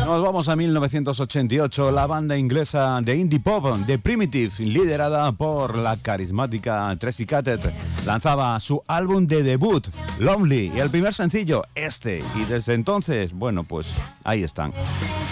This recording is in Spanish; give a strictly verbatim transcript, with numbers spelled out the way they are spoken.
Nos vamos a mil novecientos ochenta y ocho. La banda inglesa de indie pop The Primitive, liderada por la carismática Tracy Catted, lanzaba su álbum de debut, Lonely, y el primer sencillo, este. Y desde entonces, bueno, pues ahí están.